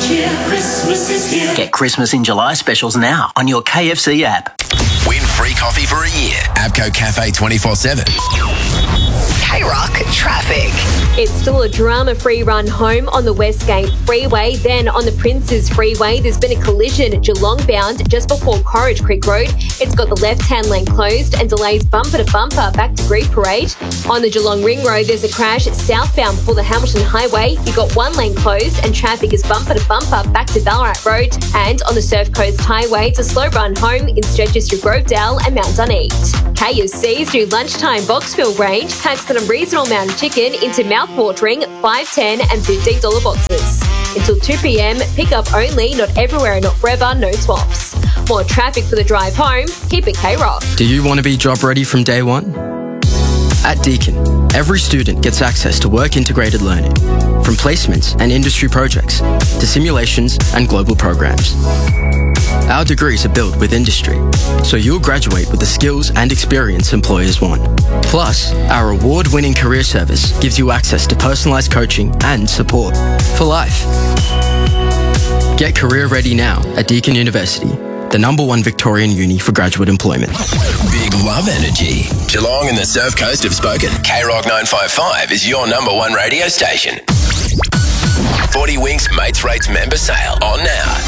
cheer, Christmas is here. Get Christmas in July specials now on your KFC app. Win free coffee for a year. Abco Cafe 24/7. K-Rock traffic. It's still a drama-free run home on the Westgate Freeway. Then on the Princes Freeway, there's been a collision Geelong bound just before Corridge Creek Road. It's got the left-hand lane closed and delays bumper to bumper back to Greek Parade. On the Geelong Ring Road, there's a crash southbound for the Hamilton Highway. You've got one lane closed and traffic is bumper to bumper back to Ballarat Road. And on the Surf Coast Highway, it's a slow run home in Sturgis through Grovedale and Mount Duneet. KFC's new lunchtime Boxfill range packs an unreasonable amount of chicken into mouth-watering $5, $10 and $15 boxes. Until 2 p.m, pick up only, not everywhere, not forever, no swaps. More traffic for the drive home. Keep it K-Rock. Do you want to be job ready from day one? At Deakin, every student gets access to work-integrated learning, from placements and industry projects to simulations and global programs. Our degrees are built with industry, so you'll graduate with the skills and experience employers want. Plus, our award-winning career service gives you access to personalised coaching and support for life. Get career ready now at Deakin University, the #1 Victorian uni for graduate employment. Big love energy. Geelong and the Surf Coast have spoken. K-Rock 955 is your #1 radio station. 40 Winks Mates Rates member sale on now.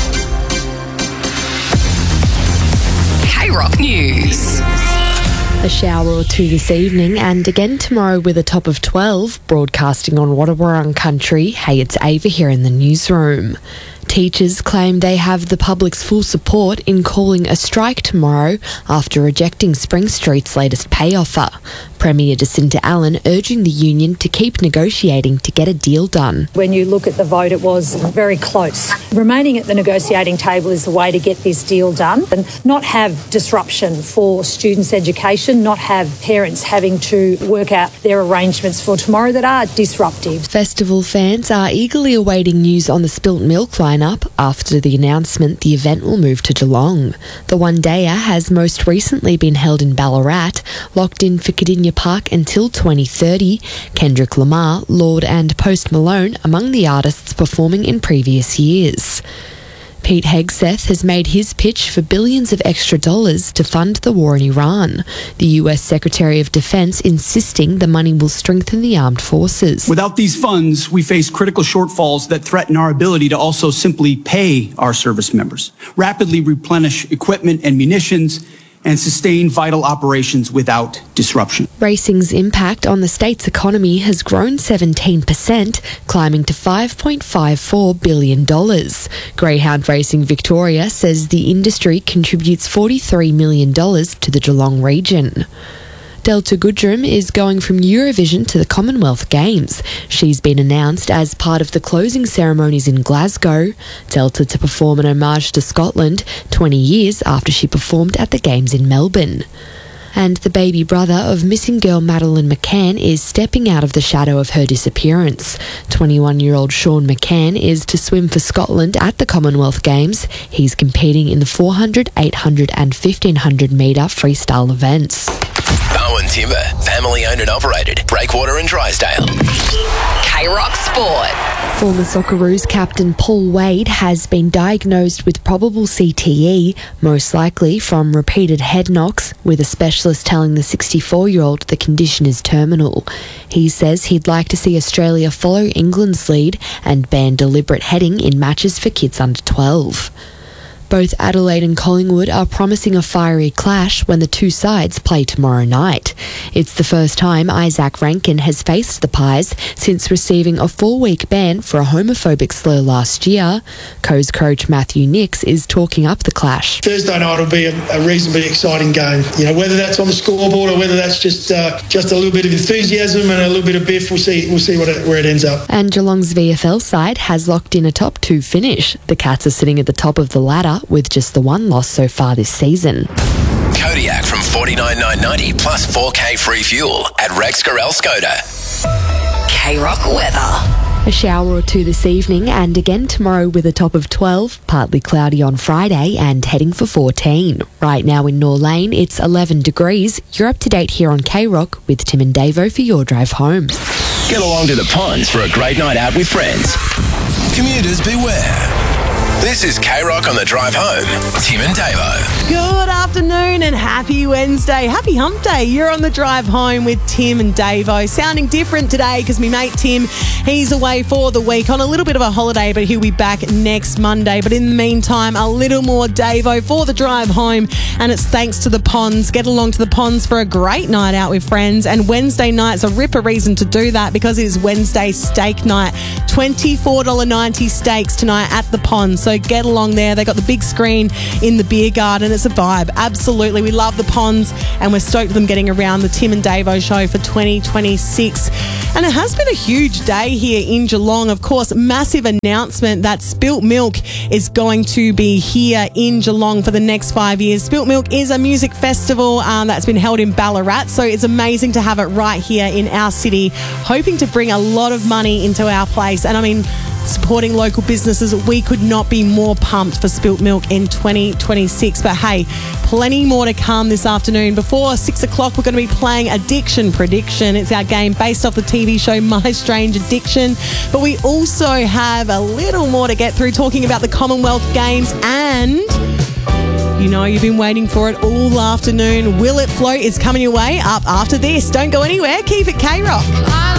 K-Rock News. A shower or two this evening and again tomorrow with a top of 12, broadcasting on Wadawurrung country. Hey, it's Ava here in the newsroom. Teachers claim they have the public's full support in calling a strike tomorrow after rejecting Spring Street's latest pay offer. Premier Jacinta Allen urging the union to keep negotiating to get a deal done. When you look at the vote, it was very close. Remaining at the negotiating table is the way to get this deal done and not have disruption for students' education, not have parents having to work out their arrangements for tomorrow that are disruptive. Festival fans are eagerly awaiting news on the Spilt Milk lineup. After the announcement, the event will move to Geelong. The one-dayer has most recently been held in Ballarat, locked in for Cardinia Park until 2030. Kendrick Lamar, Lord and Post Malone among the artists performing in previous years. Pete Hegseth has made his pitch for billions of extra dollars to fund the war in Iran. The US Secretary of Defense insisting the money will strengthen the armed forces. Without these funds, we face critical shortfalls that threaten our ability to also simply pay our service members, rapidly replenish equipment and munitions, and sustain vital operations without disruption. Racing's impact on the state's economy has grown 17%, climbing to $5.54 billion. Greyhound Racing Victoria says the industry contributes $43 million to the Geelong region. Delta Goodrum is going from Eurovision to the Commonwealth Games. She's been announced as part of the closing ceremonies in Glasgow. Delta to perform an homage to Scotland 20 years after she performed at the Games in Melbourne. And the baby brother of missing girl Madeline McCann is stepping out of the shadow of her disappearance. 21-year-old Sean McCann is to swim for Scotland at the Commonwealth Games. He's competing in the 400, 800 and 1500 metre freestyle events. Bowen Timber, family owned and operated. Breakwater and Drysdale. K-Rock Sport. Former Socceroos captain Paul Wade has been diagnosed with probable CTE, most likely from repeated head knocks, with a specialist telling the 64-year-old the condition is terminal. He says he'd like to see Australia follow England's lead and ban deliberate heading in matches for kids under 12. Both Adelaide and Collingwood are promising a fiery clash when the two sides play tomorrow night. It's the first time Isaac Rankin has faced the Pies since receiving a 4-week ban for a homophobic slur last year. Co's coach Matthew Nix is talking up the clash. Thursday night will be a reasonably exciting game. You know, whether that's on the scoreboard or whether that's just a little bit of enthusiasm and a little bit of biff, we'll see where it ends up. And Geelong's VFL side has locked in a top 2 finish. The Cats are sitting at the top of the ladder with just the one loss so far this season. Kodiak from $49,990 plus 4K free fuel at Rex Gorel Skoda. K-Rock weather. A shower or two this evening and again tomorrow with a top of 12, partly cloudy on Friday and heading for 14. Right now in Norlane, it's 11 degrees. You're up to date here on K-Rock with Tim and Davo for your drive home. Get along to the ponds for a great night out with friends. Commuters beware. This is K-Rock on the drive home. Tim and Davo. Good afternoon and happy Wednesday. Happy hump day. You're on the drive home with Tim and Davo. Sounding different today because my mate Tim, he's away for the week on a little bit of a holiday, but he'll be back next Monday. But in the meantime, a little more Davo for the drive home, and it's thanks to the Ponds. Get along to the Ponds for a great night out with friends, and Wednesday night's a ripper reason to do that because it is Wednesday steak night. $24.90 steaks tonight at the Ponds, so get along there. They got the big screen in the beer garden. It's a vibe. Absolutely. We love the Ponds, and we're stoked for them getting around the Tim and Davo show for 2026. And it has been a huge day here in Geelong. Of course, massive announcement that Spilt Milk is going to be here in Geelong for the next 5 years. Spilt Milk is a music festival that's been held in Ballarat, so it's amazing to have it right here in our city, hoping to bring a lot of money into our place. And I mean, supporting local businesses, we could not be more pumped for Spilt Milk in 2026. But hey, plenty more to come this afternoon. Before 6 o'clock, we're going to be playing Addiction Prediction. It's our game based off the TV show My Strange Addiction. But we also have a little more to get through, talking about the Commonwealth Games, and you know you've been waiting for it all afternoon. Will It Float is coming your way up after this. Don't go anywhere. Keep it K-Rock.